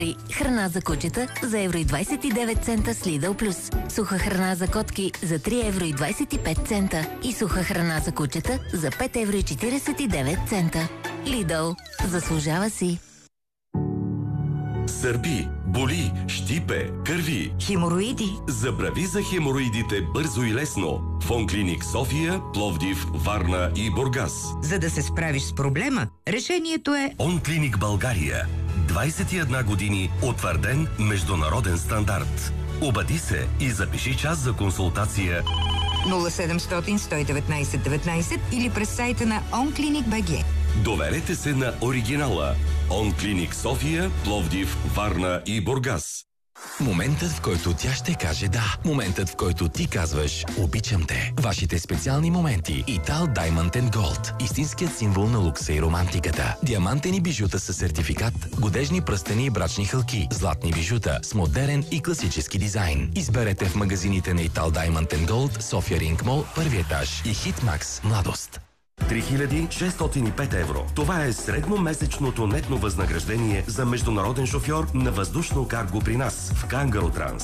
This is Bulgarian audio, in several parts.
Храна за кучета за евро и 29 цента с Lidl Plus. Суха храна за котки за 3 евро и 25 цента. И суха храна за кучета за 5 евро и 49 цента. Lidl. Заслужава си. Сърби, боли, щипе, кърви. Хемороиди. Забрави за хемороидите бързо и лесно. В Онклиник София, Пловдив, Варна и Бургас. За да се справиш с проблема, решението е Онклиник България. 21 години утвърден международен стандарт. Обади се и запиши час за консултация 0700 119 19 или през сайта на OnClinicBG. Доверете се на оригинала. Онклиник София, Пловдив, Варна и Бургас. Моментът, в който тя ще каже да. Моментът, в който ти казваш обичам те. Вашите специални моменти. Итал Diamond & Gold. Истинският символ на лукса и романтиката. Диамантени бижута със сертификат, годежни пръстени и брачни хълки, златни бижута с модерен и класически дизайн. Изберете в магазините на Итал Diamond & Gold, София Ринг Мол, първи етаж и Хитмакс Младост. 3605 евро. Това е средномесечното нетно възнаграждение за международен шофьор на въздушно карго при нас в Кангаротранс.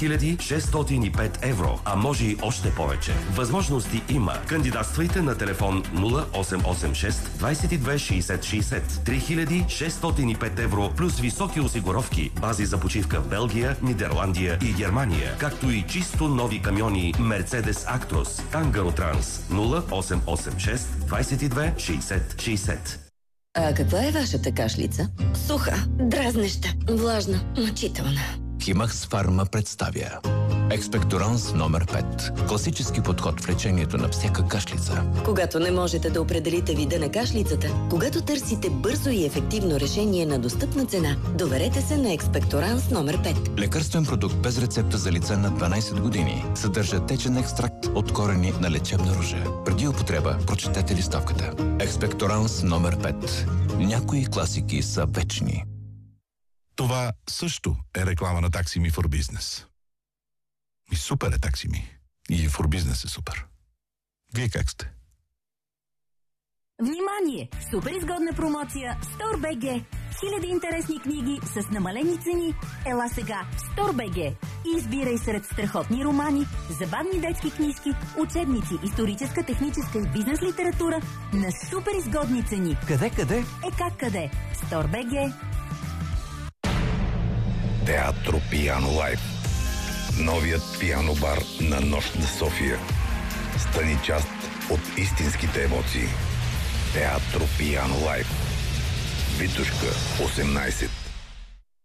3605 евро, а може и още повече. Възможности има. Кандидатствайте на телефон 0886 22 60 60. 3605 евро плюс високи осигуровки, бази за почивка в Белгия, Нидерландия и Германия, както и чисто нови камиони Mercedes Actros. Кангаротранс 0886 22 60 60. А каква е вашата кашлица? Суха, дразнеща, влажна, мъчителна. Химакс Фарма представя Експекторанс номер 5. Класически подход в лечението на всяка кашлица. Когато не можете да определите вида на кашлицата, когато търсите бързо и ефективно решение на достъпна цена, доверете се на Експекторанс номер 5. Лекарствен продукт без рецепта за лица над 12 години. Съдържа течен екстракт от корени на лечебна ружа. Преди употреба прочетете листовката. Експекторанс номер 5. Някои класики са вечни. Това също е реклама на Taxi Me for Business. И супер е Taxi Me. И for Business е супер. Вие как сте? Внимание! Супер изгодна промоция StoreBG. Хиляди интересни книги с намалени цени. Ела сега в StoreBG и избирай сред страхотни романи, забавни детски книжки, учебници, историческа, техническа и бизнес литература на супер изгодни цени. Къде? Как къде? StoreBG. Театро Пиано Лайв. Новият пиано бар на Нощ на София. Стани част от истинските емоции. Театро Пиано Лайв. Витушка 18.